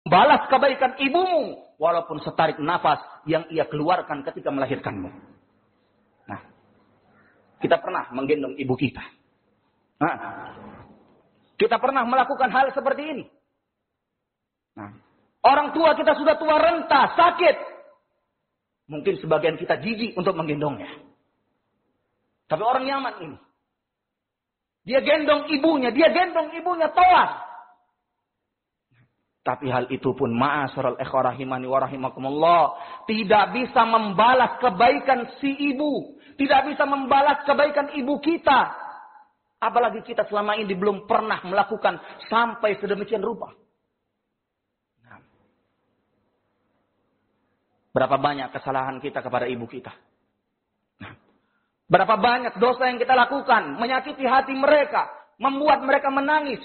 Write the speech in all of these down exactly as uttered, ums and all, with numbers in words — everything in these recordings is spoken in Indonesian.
balas kebaikan ibumu walaupun setarik nafas yang ia keluarkan ketika melahirkanmu. Nah, kita pernah menggendong ibu kita. Nah, kita pernah melakukan hal seperti ini. Nah, orang tua kita sudah tua renta, sakit. Mungkin sebagian kita jijik untuk menggendongnya. Tapi orang Yaman ini, dia gendong ibunya, dia gendong ibunya tawaf. Tapi hal itu pun ma'asyiral ikhwah rahimani wa rahimakumullah, tidak bisa membalas kebaikan si ibu, tidak bisa membalas kebaikan ibu kita. Apalagi kita selama ini belum pernah melakukan sampai sedemikian rupa. Nah, berapa banyak kesalahan kita kepada ibu kita? Nah, berapa banyak dosa yang kita lakukan, menyakiti hati mereka, membuat mereka menangis.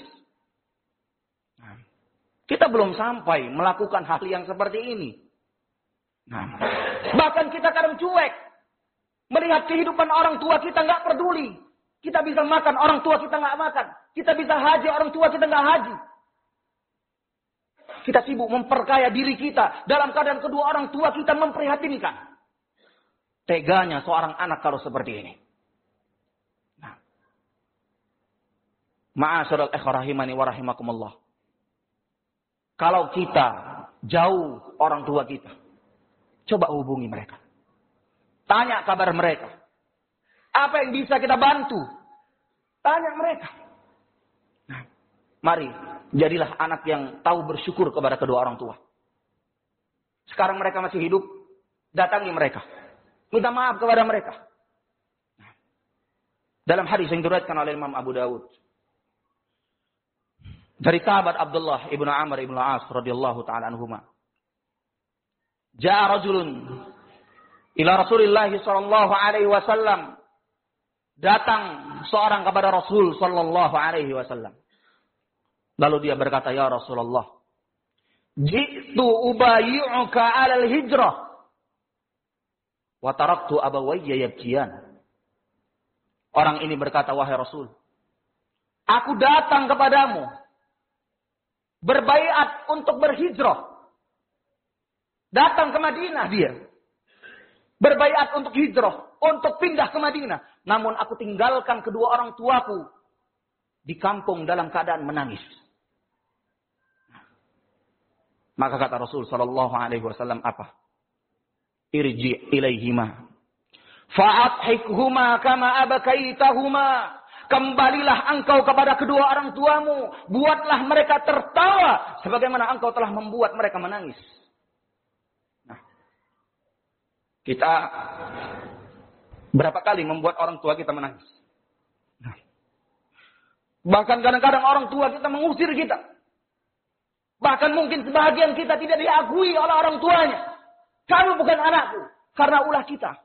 Kita belum sampai melakukan hal yang seperti ini. Nah, bahkan kita kadang cuek. Melihat kehidupan orang tua kita nggak peduli. Kita bisa makan, orang tua kita nggak makan. Kita bisa haji, orang tua kita nggak haji. Kita sibuk memperkaya diri kita. Dalam keadaan kedua orang tua kita memprihatinkan. Teganya seorang anak kalau seperti ini. Nah, ma'asyiral ikhwah rahimani wa rahimakumullah. Kalau kita jauh orang tua kita, coba hubungi mereka. Tanya kabar mereka. Apa yang bisa kita bantu? Tanya mereka. Nah, mari, jadilah anak yang tahu bersyukur kepada kedua orang tua. Sekarang mereka masih hidup, datangi mereka. Minta maaf kepada mereka. Nah, dalam hadis yang diriwayatkan oleh Imam Abu Dawud, dari sahabat Abdullah ibnu Amr ibnu As radhiyallahu taala anhuma. Ja'a rajulun ila Rasulillah sallallahu alaihi wasallam. Datang seorang kepada Rasul sallallahu alaihi wasallam. Lalu dia berkata, "Ya Rasulullah, ji'tu ubayyi'uka 'alal hijrah wa taraktu abawayya yabkiyan." Orang ini berkata, "Wahai Rasul, aku datang kepadamu berbaiat untuk berhijrah." Datang ke Madinah dia. Berbaiat untuk hijrah, untuk pindah ke Madinah. Namun aku tinggalkan kedua orang tuaku di kampung dalam keadaan menangis. Maka kata Rasul sallallahu alaihi wasallam apa? Irji ilaihima fa'adhikhuma kama abakaitahuma. Kembalilah engkau kepada kedua orang tuamu. Buatlah mereka tertawa sebagaimana engkau telah membuat mereka menangis. Nah, kita berapa kali membuat orang tua kita menangis? Nah, bahkan kadang-kadang orang tua kita mengusir kita. Bahkan mungkin sebahagian kita tidak diakui oleh orang tuanya. Kamu bukan anakku, karena ulah kita.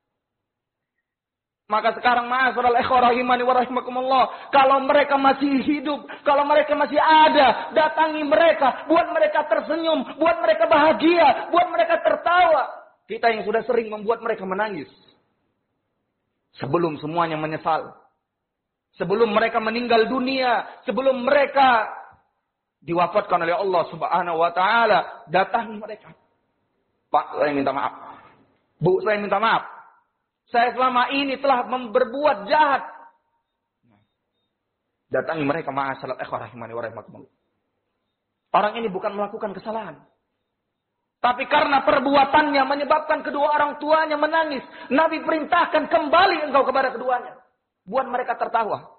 Maka sekarang ma'asyiral ikhwah rahimani wa rahimakumullah, kalau mereka masih hidup, kalau mereka masih ada, datangi mereka, buat mereka tersenyum, buat mereka bahagia, buat mereka tertawa. Kita yang sudah sering membuat mereka menangis. Sebelum semuanya menyesal. Sebelum mereka meninggal dunia, sebelum mereka diwafatkan oleh Allah Subhanahu wa taala, datangi mereka. Pak, saya minta maaf. Bu, saya minta maaf. Saya selama ini telah berbuat jahat. Datangi mereka, ma'asyiral ikhwah rahimani wa rahimakumullah. Orang ini bukan melakukan kesalahan. Tapi karena perbuatannya menyebabkan kedua orang tuanya menangis. Nabi perintahkan, kembali engkau kepada keduanya. Buat mereka tertawa.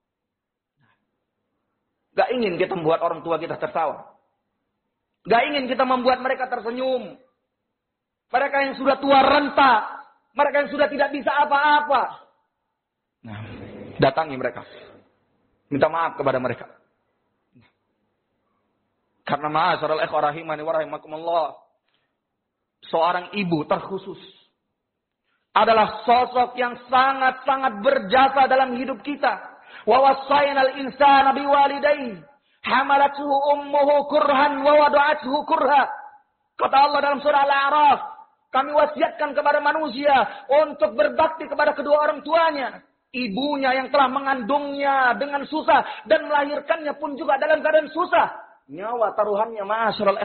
Gak ingin kita membuat orang tua kita tertawa. Gak ingin kita membuat mereka tersenyum. Mereka yang sudah tua renta. Mereka yang sudah tidak bisa apa-apa. Nah, datangi mereka. Minta maaf kepada mereka. Karena ma'asyiral ikhwah rahimani wa rahimakumullah, seorang ibu terkhusus adalah sosok yang sangat-sangat berjasa dalam hidup kita. Wa wassaynal insana biwalidayhi hamalathu ummuhu kurhan wa wada'athu kurha. Kata Allah dalam surah Al-A'raf, kami wasiatkan kepada manusia untuk berbakti kepada kedua orang tuanya. Ibunya yang telah mengandungnya dengan susah dan melahirkannya pun juga dalam keadaan susah. Nyawa taruhannya ma'asyiral